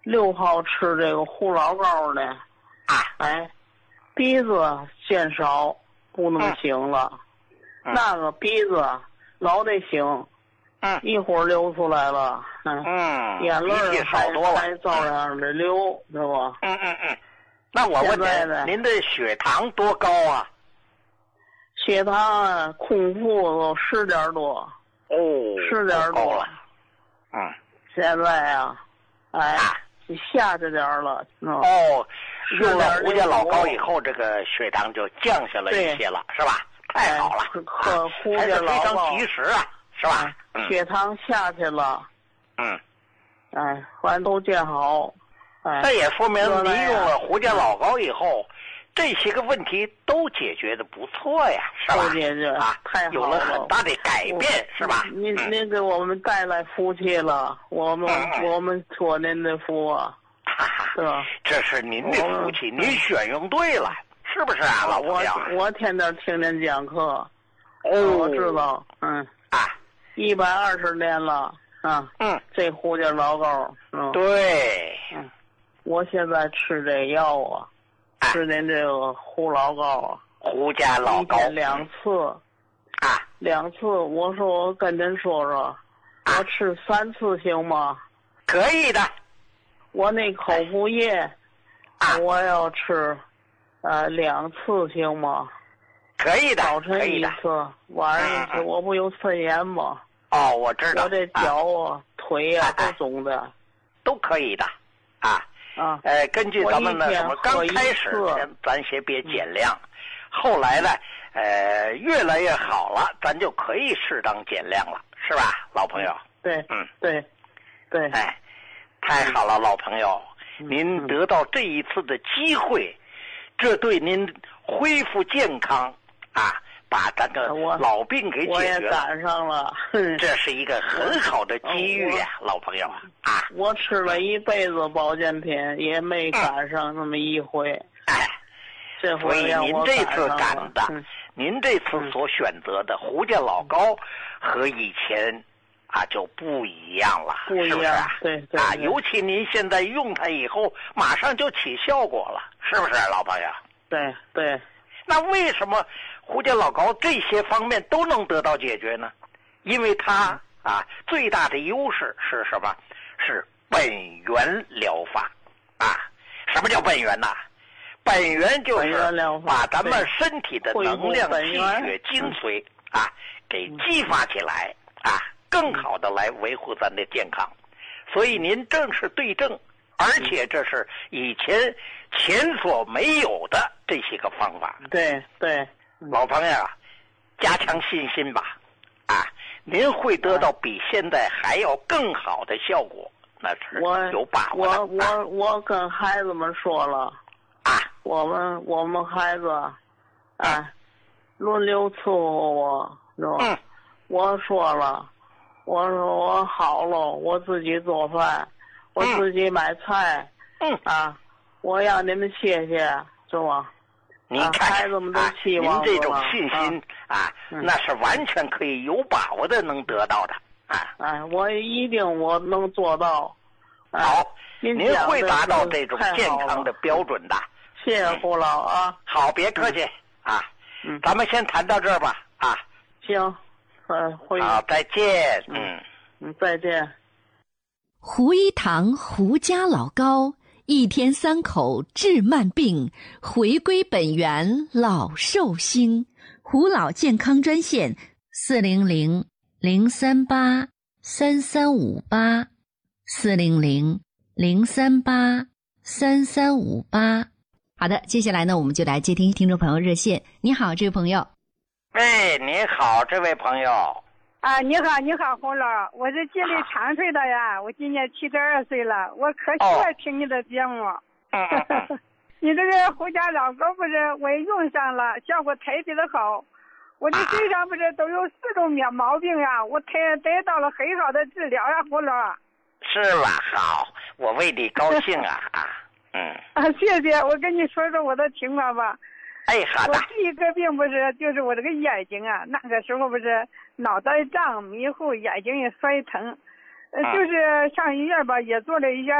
6号吃这个胡老膏呢，鼻子见少不能醒了，那个鼻子老得醒，一会儿流出来了，眼泪还照样的流，是吧？ 那我问您的血糖多高啊？ 血糖空腹都10点多，10点多了。现在下去点了。 用了胡家老膏以后，这个血糖就降下来一些了，是吧？太好了， 喝胡家老膏非常及时啊，是吧？ 血糖下去了。反正都见好。 这也说明您用了胡家老膏以后，这些个问题都解决的不错呀，是吧？ 都解决太好了， 有了很大的改变，是吧？ 您给我们带来福气了，我们托您的福啊，是吧？ 这是您的福气，您选用对了，是不是啊，老朋友？ 我天天听您讲课，我知道，120年了这胡家老膏， 对， 我现在吃这药啊。吃您这个胡老膏胡家老膏 1天2次，2次。我说我跟您说说，我吃3次行吗？ 可以的。 我那口服液，我要吃2次行吗？ 可以的， 早晨1次，晚上1次。我不有肾炎吗？ 我知道。 我这脚腿都肿的， 都可以的根据咱们的什么，刚开始咱先别减量，后来呢，越来越好了，咱就可以适当减量了，是吧，老朋友？ 对，对， 太好了，老朋友，您得到这一次的机会，这对您恢复健康把咱个老病给解决了， 我也赶上了， 这是一个很好的机遇呀，老朋友我吃了一辈子保健品，也没赶上那么一回。这回所以您这次赶的，您这次所选择的胡家老膏和以前就不一样了，是不是？ 对， 尤其您现在用它以后，马上就起效果了，是不是，老朋友？ 对。 那为什么胡家老膏这些方面都能得到解决呢？因为它最大的优势是什么？是本源疗法什么叫本源呢？本源就是把咱们身体的能量、气血、精髓给激发起来更好的来维护咱的健康。所以您正是对症，而且这是以前所没有的这些个方法。 对， 老朋友加强信心吧您会得到比现在还要更好的效果，那是有把握的。 我跟孩子们说了我们孩子轮流伺候我，是吧？我说了，我说我好了，我自己做饭，我自己买菜，我让你们谢谢，是吧？ 您看， 孩子们都希望您这种信心那是完全可以有把握的能得到的我一定我能做到。 好，您会达到这种健康的标准的。 谢谢胡老好，别客气咱们先谈到这儿吧行， 好，再见再见。 胡一堂胡家老膏，1天3口治慢病，回归本源老寿星。胡老健康专线400-038-3358，400-038-3358。好的，接下来呢，我们就来接听听众朋友热线。你好，这位朋友。 你好，这位朋友。 你好，洪老，我是吉林长春的呀，我今年72岁了，我可喜欢听你的节目。你这个胡家老膏不是我也用上了，效果特别的好。我这身上不是都有4种毛病呀，我得到了很好的治疗呀，胡老。 是吧？好，我为你高兴谢谢，我跟你说说我的情况吧。 好的。 我第一个病不是就是我这个眼睛那个时候不是脑袋胀迷糊，眼睛也摔疼，就是上医院吧也做了一下